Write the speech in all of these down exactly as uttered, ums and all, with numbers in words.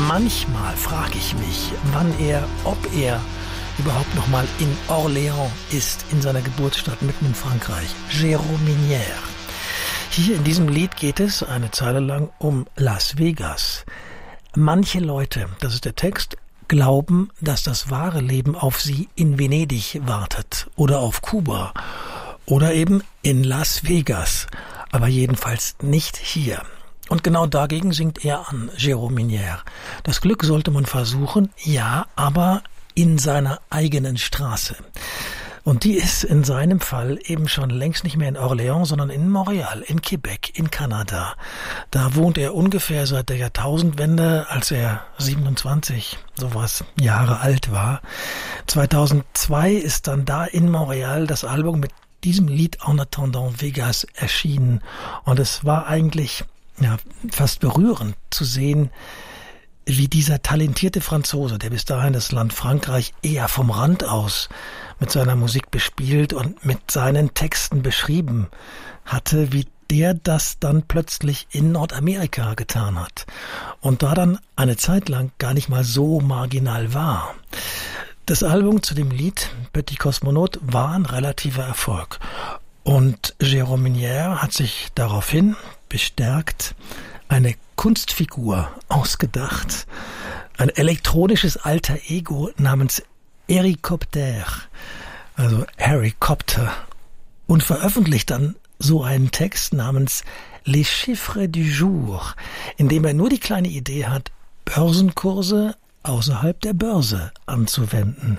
Manchmal frage ich mich, wann er, ob er überhaupt noch mal in Orléans ist, in seiner Geburtsstadt mitten in Frankreich, Jérôme Minière. Hier in diesem Lied geht es eine Zeile lang um Las Vegas. Manche Leute, das ist der Text, glauben, dass das wahre Leben auf sie in Venedig wartet oder auf Kuba oder eben in Las Vegas, aber jedenfalls nicht hier. Und genau dagegen singt er an, Jérôme Minière. Das Glück sollte man versuchen, ja, aber in seiner eigenen Straße. Und die ist in seinem Fall eben schon längst nicht mehr in Orléans, sondern in Montreal, in Quebec, in Kanada. Da wohnt er ungefähr seit der Jahrtausendwende, als er siebenundzwanzig, sowas, Jahre alt war. zweitausendzwei ist dann da in Montreal das Album mit diesem Lied En attendant Vegas erschienen. Und es war eigentlich ja fast berührend zu sehen, wie dieser talentierte Franzose, der bis dahin das Land Frankreich eher vom Rand aus mit seiner Musik bespielt und mit seinen Texten beschrieben hatte, wie der das dann plötzlich in Nordamerika getan hat und da dann eine Zeit lang gar nicht mal so marginal war. Das Album zu dem Lied Petit Cosmonaute war ein relativer Erfolg und Jérôme Minière hat sich daraufhin bestärkt eine Kunstfigur ausgedacht, ein elektronisches Alter Ego namens Ericopter, also Harry Copter, und veröffentlicht dann so einen Text namens Les Chiffres du Jour, in dem er nur die kleine Idee hat, Börsenkurse außerhalb der Börse anzuwenden.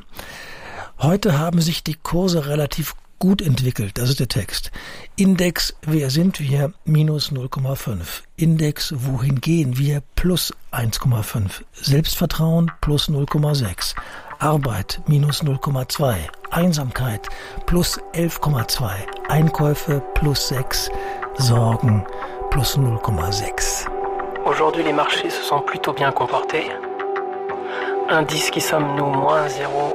Heute haben sich die Kurse relativ gut entwickelt, das ist der Text. Index, wer sind wir? Minus null Komma fünf. Index, wohin gehen wir? Plus eins Komma fünf. Selbstvertrauen plus null Komma sechs. Arbeit minus null Komma zwei. Einsamkeit plus elf Komma zwei. Einkäufe plus sechs. Sorgen plus null Komma sechs. Aujourd'hui, les marchés se sont plutôt bien comportés. Indice qui sommes nous moins zéro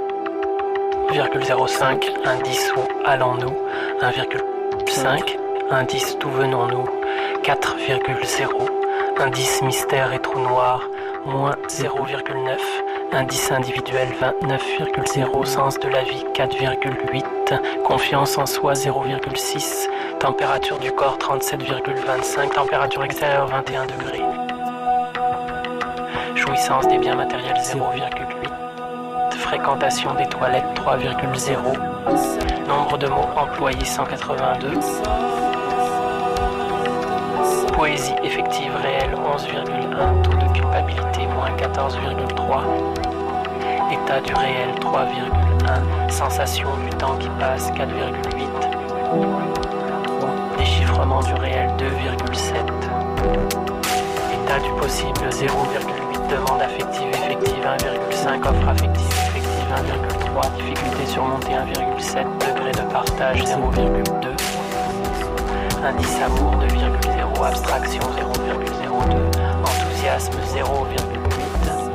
virgule zéro cinq, indice où allons-nous un virgule cinq, indice d'où venons-nous quatre virgule zéro, indice mystère et trou noir moins zéro virgule neuf, indice individuel vingt-neuf virgule zéro, sens de la vie quatre virgule huit, confiance en soi zéro virgule six, température du corps trente-sept virgule vingt-cinq, température extérieure vingt et un degrés, jouissance des biens matériels zéro virgule huit, fréquentation des toilettes trois virgule zéro, nombre de mots employés cent quatre-vingt-deux, poésie effective réelle onze virgule un, taux de culpabilité moins quatorze virgule trois, état du réel trois virgule un, sensation du temps qui passe quatre virgule huit, déchiffrement du réel deux virgule sept, état du possible zéro virgule huit, demande affective effective un virgule cinq, offre affective effective un virgule trois, difficulté surmontée un virgule sept, degré de partage zéro virgule deux, indice amour deux virgule zéro, abstraction zéro virgule zéro deux, enthousiasme zéro virgule